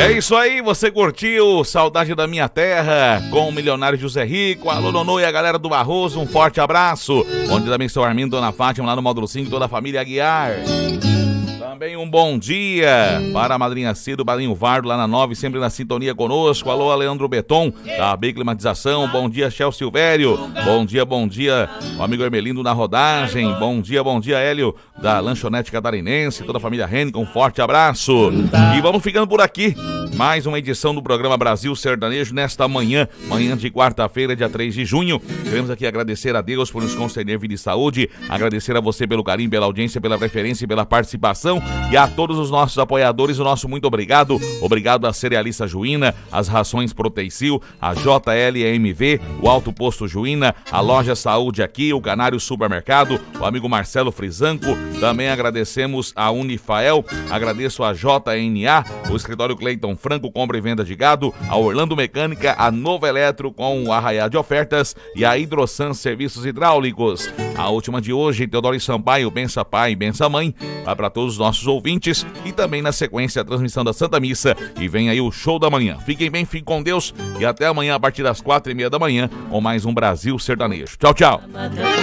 É isso aí, você curtiu Saudade da Minha Terra com o milionário José Rico, alô Nonô e a galera do Barroso, um forte abraço. Bom dia também, seu Armindo, Dona Fátima, lá no Módulo 5, toda a família Aguiar. Também um bom dia para a madrinha Cida, o Badrinho Vardo lá na 9, sempre na sintonia conosco. Alô, Leandro Beton, da B Climatização. Bom dia, Chel Silvério. Bom dia, o amigo Hermelindo na rodagem. Bom dia, Hélio, da Lanchonete Catarinense, toda a família Henrique, um forte abraço. E vamos ficando por aqui. Mais uma edição do programa Brasil Sertanejo nesta manhã de quarta-feira, dia 3 de junho. Queremos aqui agradecer a Deus por nos conceder vida e saúde, agradecer a você pelo carinho, pela audiência, pela preferência e pela participação, e a todos os nossos apoiadores, o nosso muito obrigado. Obrigado à Cerealista Juína, às Rações Proteicil, a JLMV, o Alto Posto Juína, a Loja Saúde aqui, o Canário Supermercado, o amigo Marcelo Frisanco. Também agradecemos a Unifael, agradeço a JNA, o Escritório Cleiton Franco, compra e venda de gado, a Orlando Mecânica, a Nova Eletro com o Arraiá de Ofertas e a Hidrosan Serviços Hidráulicos. A última de hoje, Teodoro Sampaio, bença pai e bença mãe, vai para todos os nossos ouvintes, e também na sequência a transmissão da Santa Missa, e vem aí o show da manhã. Fiquem bem, fiquem com Deus, e até amanhã a partir das 4h30 da manhã com mais um Brasil Sertanejo. Tchau, tchau.